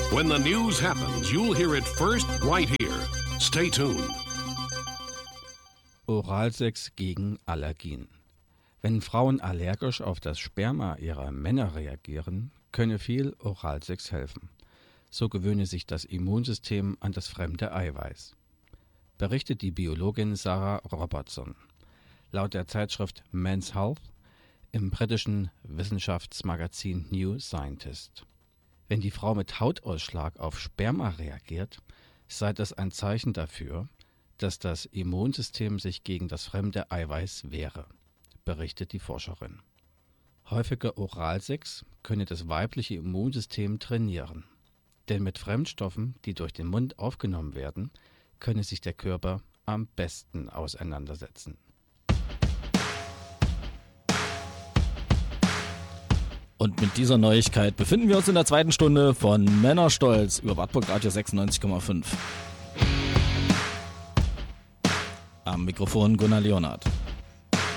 When the news happens, you'll hear it first right here. Stay tuned. Oralsex gegen Allergien. Wenn Frauen allergisch auf das Sperma ihrer Männer reagieren, könne viel Oralsex helfen. So gewöhne sich das Immunsystem an das fremde Eiweiß. Berichtet die Biologin Sarah Robertson. Laut der Zeitschrift Men's Health im britischen Wissenschaftsmagazin New Scientist. Wenn die Frau mit Hautausschlag auf Sperma reagiert, sei das ein Zeichen dafür, dass das Immunsystem sich gegen das fremde Eiweiß wehre, berichtet die Forscherin. Häufiger Oralsex könne das weibliche Immunsystem trainieren. Denn mit Fremdstoffen, die durch den Mund aufgenommen werden, könne sich der Körper am besten auseinandersetzen. Und mit dieser Neuigkeit befinden wir uns in der zweiten Stunde von Männerstolz über Wartburg Radio 96,5. Am Mikrofon Gunnar Leonhardt.